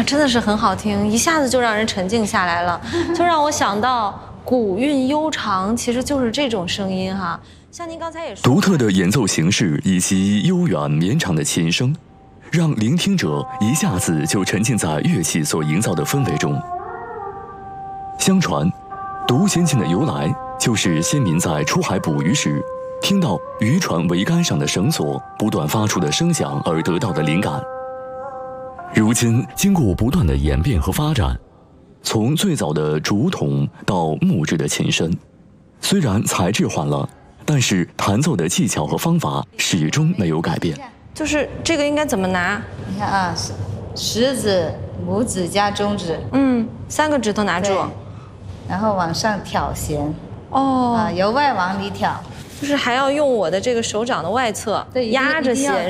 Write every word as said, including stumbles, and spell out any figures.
呀，真的是很好听，一下子就让人沉静下来了，就让我想到古韵悠长，其实就是这种声音哈。像您刚才也说， 独特的演奏形式以及悠远绵长的琴声，让聆听者一下子就沉浸在乐器所营造的氛围中。相传，独弦琴的由来就是先民在出海捕鱼时，听到渔船桅杆上的绳索不断发出的声响而得到的灵感。如今，经过不断的演变和发展，从最早的竹筒到木质的琴身，虽然材质换了，但是弹奏的技巧和方法始终没有改变。 就是这个应该怎么拿？ 你看啊，食指、拇指加中指， 嗯，三个指头拿住， 然后往上挑弦。 哦， 啊，由外往里挑。 就是还要用我的这个手掌的外侧对， 压着弦